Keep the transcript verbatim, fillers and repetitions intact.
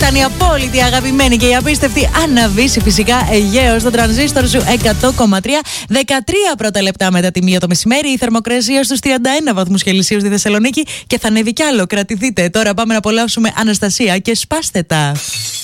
ήταν η απόλυτη αγαπημένη και η απίστευτη Άννα Βύση, φυσικά Αιγαίο, στο τρανζίστορ σου εκατό κόμμα τρία. δεκατρία πρώτα λεπτά μετά τη μία το μεσημέρι. Η θερμοκρασία στους τριάντα ένα βαθμούς Κελσίου στη Θεσσαλονίκη και θα ανέβει κι άλλο. Κρατηθείτε. Τώρα πάμε να απολαύσουμε Αναστασία και σπάστε τα.